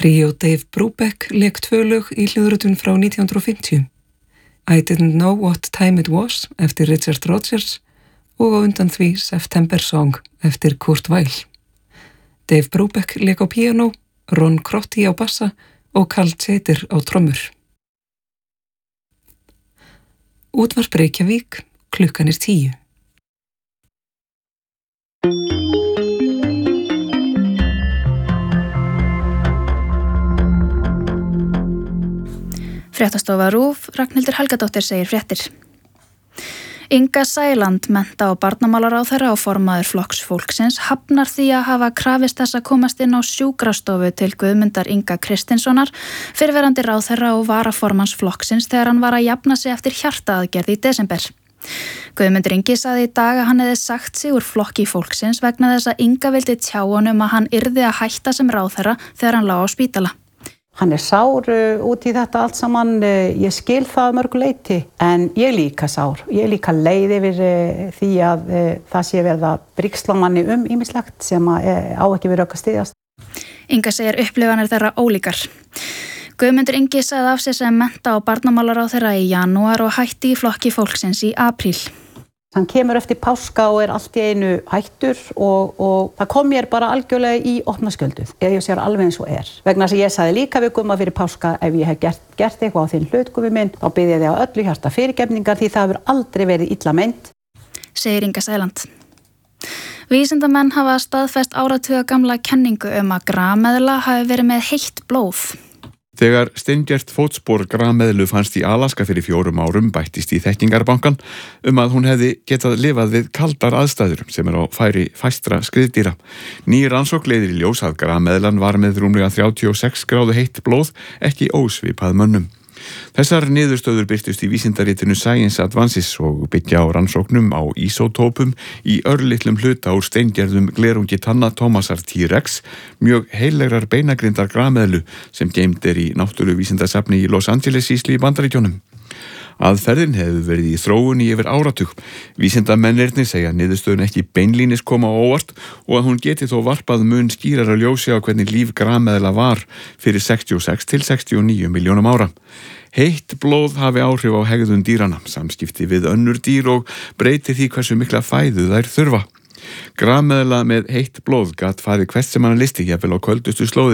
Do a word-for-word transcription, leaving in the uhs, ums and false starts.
Tríó Dave Brubeck lék tvö lög í hljóðritun frá nítján hundrað og fimmtíu. I Didn't Know What Time It Was eftir Richard Rodgers og á undan því September Song eftir Kurt Weill. Dave Brubeck lék á píanó, Ron Crotty á bassa og Carl Tjeter á trommur. Útvarp Reykjavík, klukkan er tíu. Fréttastofa RÚV, Ragnhildur Helgadóttir segir fréttir. Inga Sæland, mennta- og barnamálaráðherra og formaður Flokks fólksins, hafnar því að hafa krafist þess að komast inn á sjúkrastofu til Guðmundar Inga Kristinssonar, fyrrverandi ráðherra og varaformanns flokksins þegar hann var að jafna sig eftir hjartaaðgerð í desember. Guðmundur Ingi sagði í dag að hann hefði sagt sig úr Flokki fólksins vegna þess að Inga vildi tjá honum að hann yrði að hætta sem ráðherra þegar hann lá á spítala. Hann er sár uh, út í þetta allt saman, uh, ég skil það mörgu leyti, en ég er líka sár. Ég er líka leið yfir uh, því að uh, það sé verið að brigsla manni um ýmislegt sem að, uh, á ekki verið að styðjast. Inga segir upplifanir þeirra ólíkar. Guðmundur Ingi sagði af sig sem mennta- og barnamálaráðherra í janúar og hætti í Flokki fólksins í apríl. Hann kemur eftir páska og er allt í einu hættur og, og það kom mér bara algjörlega í opna skjöldu. Ég sér alveg eins og er. Vegna þess að ég sagði líka við Gumma fyrir páska ef ég hef gert, gert eitthvað á þinn hlut, Gummi minn, þá bið ég þig á öllu hjarta fyrirgefningar því það hefur aldrei verið illa meint. Segir Inga Sæland. Vísindamenn hafa staðfest áratuga gamla kenningu um að grameðla hafi verið með heitt blóð. Þegar steingert fótspor grameðlu fannst í Alaska fyrir fjórum árum bættist í þekkingarbankan um að hún hefði getað lifað við kaldar aðstæður sem er á færi fæstra skriðdýra. Ný rannsókn leiðir í ljós að grameðlan var með rúmlega þrjátíu og sex gráðu heitt blóð, ekki ósvipað mönnum. Þessar niðurstöður birtust í vísindaritinu Science Advances og byggja á rannsóknum á ísótópum í örlitlum hluta úr steingerðum glerungi tanna Thomasar T-Rex, mjög heillegrar beinagrindar grameðlu sem geymd er í náttúruvísindasafni í Los Angeles ísli í Bandaríkjunum. Aðferðin hefur verið í þróun í yfir áratug. Vísindamennirnir segja að niðurstöðun ekki beinlínis koma á óvart og að hún geti þó varpað mun skýrara ljósi á hvernig líf grameðla var fyrir sextíu og sex til sextíu og níu milljónum ára. Heitt blóð hafi áhrif á hegðun dýrana, samskipti við önnur dýr og breyti því hversu mikla fæðu þær þurfa. Grameðla með heitt blóð gat farið hvert sem hann listi, jafnvel á köldustu slóðir.